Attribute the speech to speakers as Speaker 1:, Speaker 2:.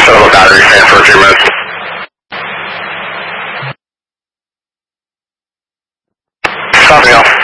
Speaker 1: Set up a battery fan for a few minutes. Copy all.